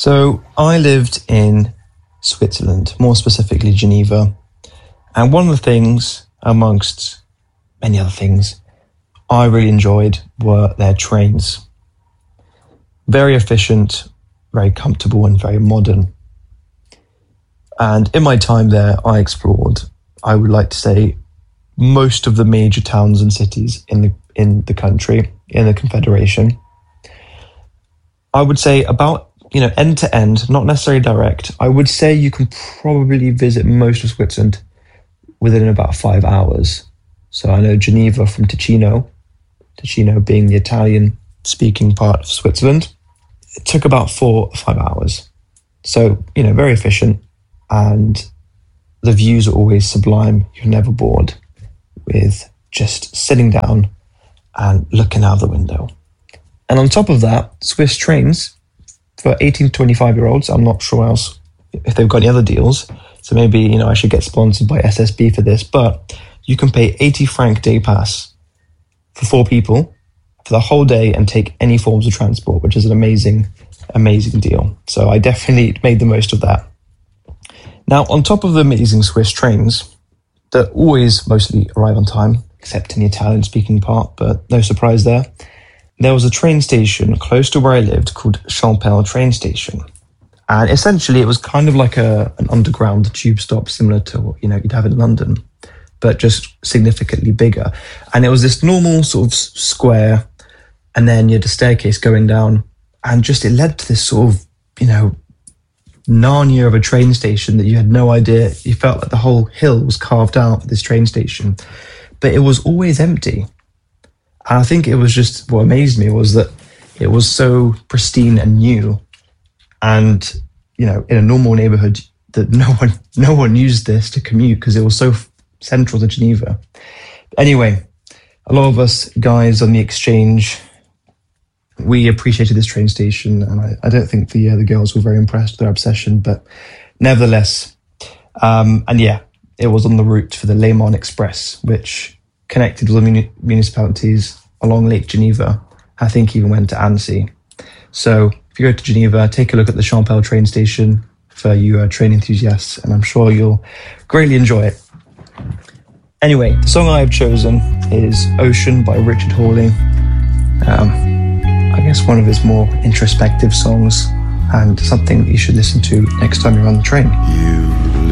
So I lived in Switzerland, more specifically Geneva. And one of the things, amongst many other things, I really enjoyed were their trains. Very efficient, very comfortable, and very modern. And in my time there, I explored, I would like to say, most of the major towns and cities in the country, in the Confederation. I would say about, end to end, not necessarily direct. I would say you can probably visit most of Switzerland within about 5 hours. So I know Geneva from Ticino being the Italian-speaking part of Switzerland, it took about 4 or 5 hours. So, very efficient, and the views are always sublime. You're never bored with just sitting down and looking out the window. And on top of that, Swiss trains for 18 to 25-year-olds, I'm not sure else if they've got any other deals. So maybe, I should get sponsored by SSB for this, but you can pay 80 franc day pass for 4 people for the whole day and take any forms of transport, which is an amazing, amazing deal. So I definitely made the most of that. Now, on top of the amazing Swiss trains that always mostly arrive on time, except in the Italian-speaking part, but no surprise there, there was a train station close to where I lived called Champel train station. And essentially it was kind of like an underground tube stop similar to what, you'd have in London, but just significantly bigger. And it was this normal sort of square, and then you had a staircase going down, and just it led to this sort of, Narnia of a train station that you had no idea. You felt like the whole hill was carved out for this train station, but it was always empty. And I think it was just, what amazed me was that it was so pristine and new, and in a normal neighborhood that no one used this to commute because it was so central to Geneva. Anyway, a lot of us guys on the exchange, we appreciated this train station, and I don't think the girls were very impressed with their obsession, but nevertheless, it was on the route for the Léman Express, which connected with the municipalities along Lake Geneva. I think even went to Annecy. So if you go to Geneva, take a look at the Champel train station for you train enthusiasts, and I'm sure you'll greatly enjoy it. Anyway, the song I have chosen is Ocean by Richard Hawley. I guess one of his more introspective songs, and something that you should listen to next time you're on the train. You